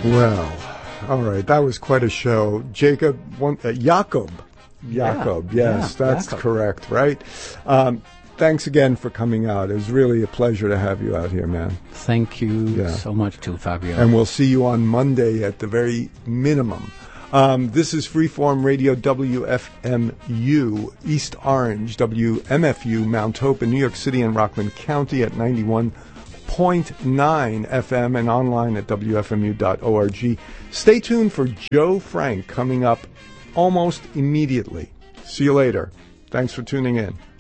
Well, all right, that was quite a show. Jacob, Jakob, yes, that's Jakob. Correct, right? Thanks again for coming out. It was really a pleasure to have you out here, man. Thank you so much too, Fabio. And we'll see you on Monday at the very minimum. This is Freeform Radio, WFMU, East Orange, WMFU, Mount Hope in New York City and Rockland County at 91.9 FM and online at WFMU.org. Stay tuned for Joe Frank coming up almost immediately. See you later. Thanks for tuning in.